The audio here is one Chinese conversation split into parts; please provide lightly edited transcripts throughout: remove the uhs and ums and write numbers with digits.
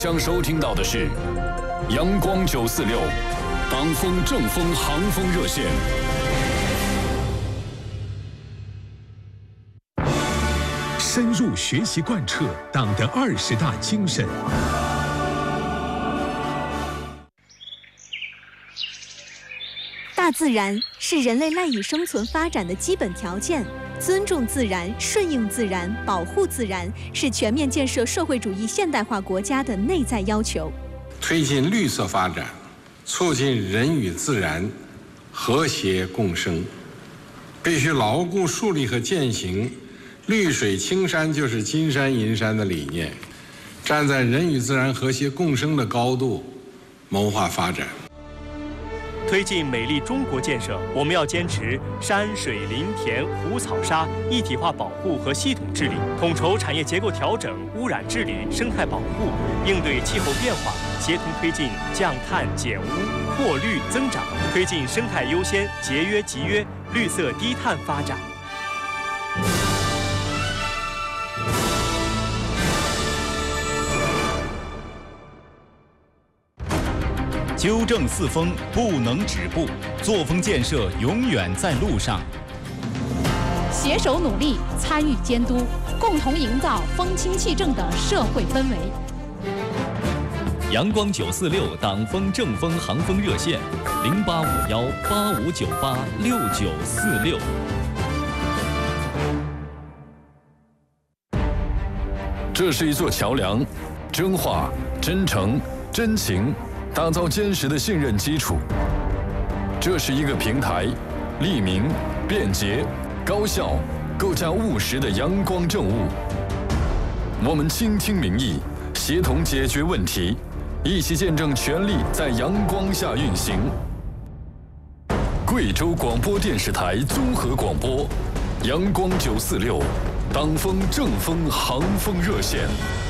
将收听到的是阳光946党风正风航风热线。 深入学习贯彻党的20大精神。 大自然是人类赖以生存发展的基本条件，尊重自然、顺应自然、保护自然是全面建设社会主义现代化国家的内在要求。 推进绿色发展，促进人与自然和谐共生，必须牢固树立和践行绿水青山就是金山银山的理念，站在人与自然和谐共生的高度谋划发展。 推进美丽中国建设，我们要坚持山水林田湖草沙一体化保护和系统治理，统筹产业结构调整、污染治理、生态保护，应对气候变化，协同推进降碳减污、扩绿增长，推进生态优先、节约集约、绿色低碳发展。 纠正四风不能止步，作风建设永远在路上。 携手努力，参与监督，共同营造风清气正的社会氛围。 阳光946党风正风航风热线：085185986946。 这是一座桥梁，真话、真诚、真情。打造坚实的信任基础。这是一个平台，利民、便捷、高效、构架务实的阳光政务。我们倾听民意，协同解决问题，一起见证权力在阳光下运行。贵州广播电视台综合广播，阳光946，党风正风航风热线。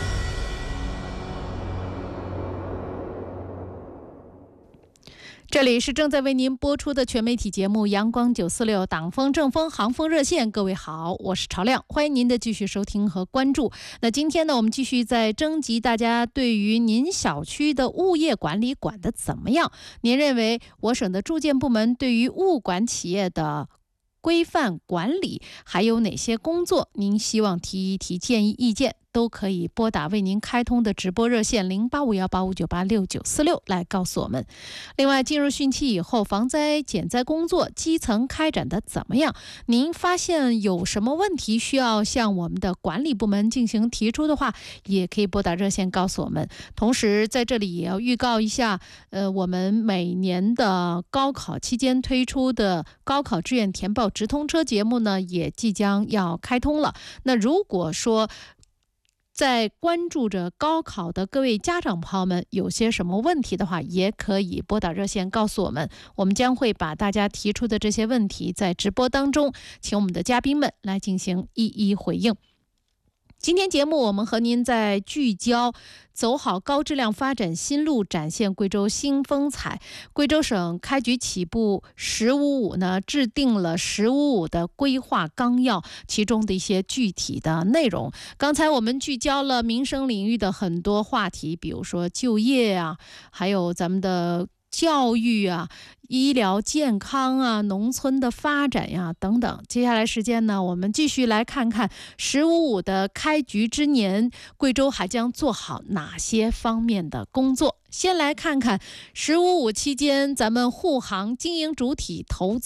这里是正在为您播出的全媒体节目《阳光946党风正风航风热线》，各位好，我是朝亮，欢迎您的继续收听和关注。那今天呢，我们继续在征集大家对于您小区的物业管理管得怎么样？您认为我省的住建部门对于物管企业的规范管理还有哪些工作？您希望提一提建议意见，都可以拨打为您开通的直播热线085185986946来告诉我们。另外，进入汛期以后，防灾减灾工作基层开展的怎么样？您发现有什么问题需要向我们的管理部门进行提出的话，也可以拨打热线告诉我们。同时，在这里也要预告一下，我们每年的高考期间推出的高考志愿填报直通车节目呢，也即将要开通了。那如果说在关注着高考的各位家长朋友们有些什么问题的话，也可以拨打热线告诉我们，我们将会把大家提出的这些问题在直播当中请我们的嘉宾们来进行一一回应。今天节目我们和您在聚焦走好高质量发展新路，展现贵州新风采。贵州省开局起步“1055”呢，制定了“1055”的规划纲要，其中的一些具体的内容。刚才我们聚焦了民生领域的很多话题，比如说就业啊，还有咱们的教育啊、医疗健康啊、农村的发展呀等等。接下来时间呢，我们继续来看看“1055”的开局之年，贵州还将做好哪些方面的工作。先来看看“1055”期间咱们护航经营主体投资